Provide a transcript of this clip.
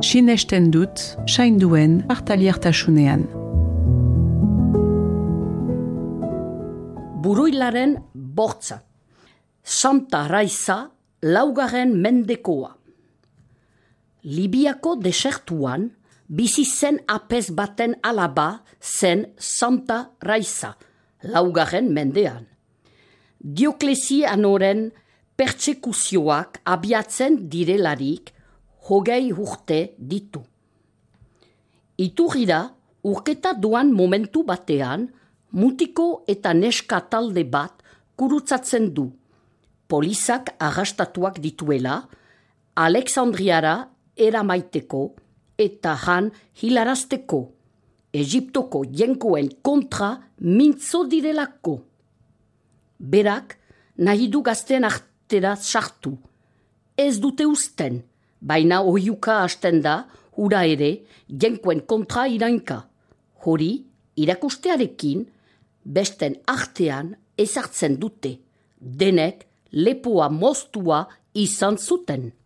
sinesten dut sainduen partaliertasunean. Buruilaren bortza. Santa Raiza, laugarren mendekoa. Libiako desertuan, bizi zen apez baten alaba zen Santa Raiza, laugarren mendean. Dioklesianoren pertsekuzioak abiatzen direlarik 20 urte ditu. Iturrira, urketa doan momentu batean, mutiko eta neska talde bat gurutzatzen du. Polizak arrastatuak dituela, Alexandriara eramaiteko eta han hilarazteko. Egiptoko jenkoen kontra mintzo direlako. Berak nahi du gazten artera sartu. Ez dute usten, baina ohiuka hasten da, hura ere, jenkoen kontra irainka. Hori, irakustearekin, besten artean ezartzen dute. Denek lepoa moztua izan zuten.